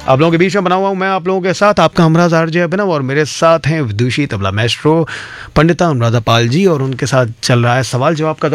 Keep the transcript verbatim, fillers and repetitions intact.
आप लोगों के बीच में बना हुआ हूँ मैं आप लोगों के साथ, आपका हमराज आरजे अभिनव, और मेरे साथ हैं विदुषी तबला मैस्ट्रो पंडिता अनुराधा पाल जी, और उनके साथ चल रहा है सवाल जवाब का